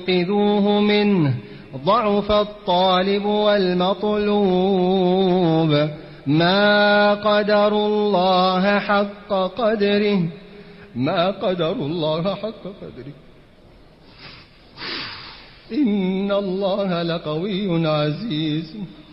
لينقذوه منه ضعف الطالب والمطلوب ما قدروا الله حق قدره إن الله لقوي عزيز